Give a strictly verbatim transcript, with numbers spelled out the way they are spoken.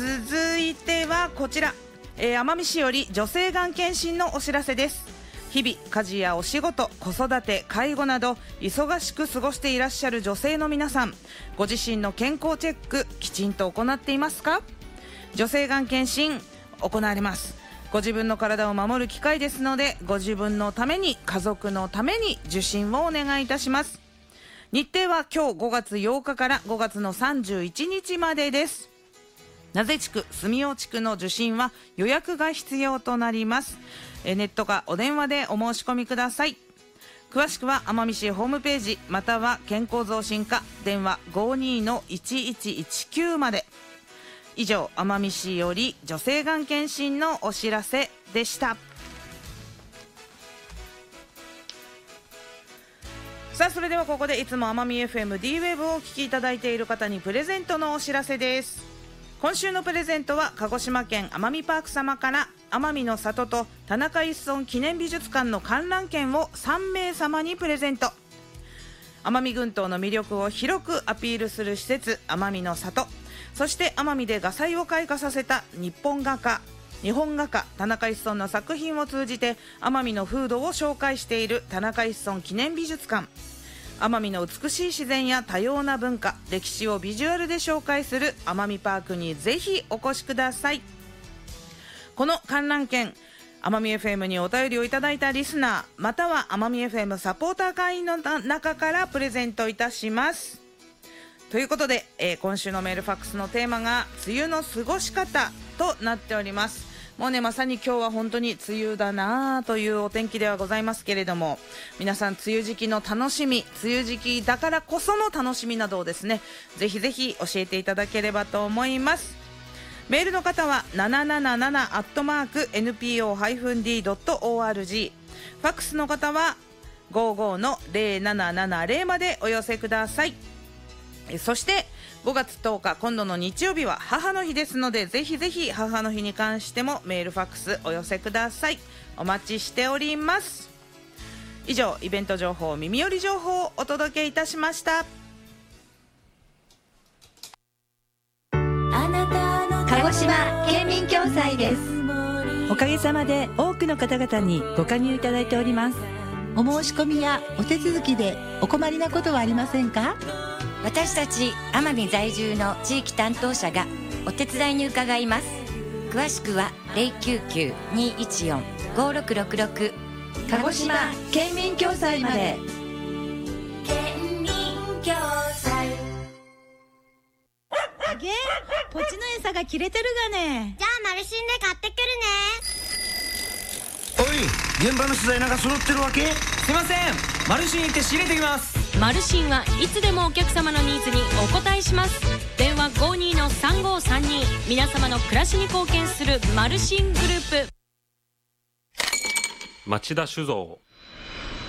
続いてはこちら、えー、奄美市より女性がん検診のお知らせです。日々家事やお仕事、子育て、介護など忙しく過ごしていらっしゃる女性の皆さん、ご自身の健康チェックきちんと行っていますか？女性がん検診行われます。ご自分の体を守る機会ですので、ご自分のために家族のために受診をお願いいたします。日程は今日ごがつようかからごがつのさんじゅういちにちまでです。名瀬地区、住尾地区の受診は予約が必要となります。えネットかお電話でお申し込みください。詳しくは奄美市ホームページまたは健康増進課電話 ごーにーのいちいちいちきゅう まで。以上、奄美市より女性がん検診のお知らせでした。さあ、それではここでいつも奄美 エフエム D ウェブをお聞きいただいている方にプレゼントのお知らせです。今週のプレゼントは鹿児島県奄美パーク様から奄美の里と田中一村記念美術館の観覧券をさんめいさまにプレゼント。奄美群島の魅力を広くアピールする施設、奄美の里、そして奄美で画材を開花させた日本画家日本画家田中一村の作品を通じて奄美の風土を紹介している田中一村記念美術館、奄美の美しい自然や多様な文化、歴史をビジュアルで紹介する奄美パークにぜひお越しください。この観覧券、奄美 エフエム にお便りをいただいたリスナーまたは奄美 エフエム サポーター会員の中からプレゼントいたします。ということで、えー、今週のメールファックスのテーマが梅雨の過ごし方となっております。もうね、まさに今日は本当に梅雨だなというお天気ではございますけれども、皆さん梅雨時期の楽しみ、梅雨時期だからこその楽しみなどをですね、ぜひぜひ教えていただければと思います。メールの方はなななななアットマーク エヌピーオー ディー ドット オーアールジー、 ファックスの方はごじゅうごのゼロななななゼロまでお寄せください。そしてごがつとおか、今度の日曜日は母の日ですので、ぜひぜひ母の日に関してもメールファックスお寄せください。お待ちしております。以上、イベント情報、耳寄り情報をお届けいたしました。 鹿児島県民共済です。 おかげさまで多くの方々にご加入いただいております。 お申し込みやお手続きでお困りなことはありませんか？ 私たち奄美在住の地域担当者がお手伝いに伺います。詳しくは ゼロきゅうきゅう にーいちよん ごろくろくろく鹿児島県民共済まで。 県民共済。 あげ、ポチの餌が切れてるがね。 じゃあマルシンで買ってくるね。おい、現場の資材なんか揃ってるわけ？ すいません、マルシン行って仕入れてきます。 マルシンはいつでもお客様のニーズにお答えします。電話 ごーにーのさんごーさんに、皆様の暮らしに貢献するマルシングループ。 町田酒造。